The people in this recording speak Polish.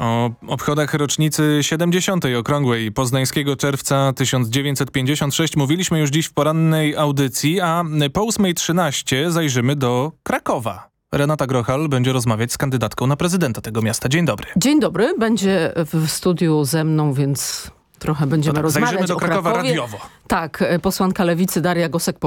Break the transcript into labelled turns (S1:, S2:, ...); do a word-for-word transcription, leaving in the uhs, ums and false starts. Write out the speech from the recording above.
S1: O obchodach rocznicy siedemdziesiątej okrągłej poznańskiego czerwca tysiąc dziewięćset pięćdziesiąt sześć mówiliśmy już dziś w porannej audycji, a po ósmej trzynaście zajrzymy do Krakowa. Renata Grochal będzie rozmawiać z kandydatką na prezydenta tego miasta. Dzień dobry.
S2: Dzień dobry. Będzie w studiu ze mną, więc trochę będziemy
S1: no tak,
S2: rozmawiać
S1: zajrzymy do
S2: o
S1: Krakowa
S2: Krakowie.
S1: radiowo.
S2: Tak, posłanka Lewicy Daria Gosek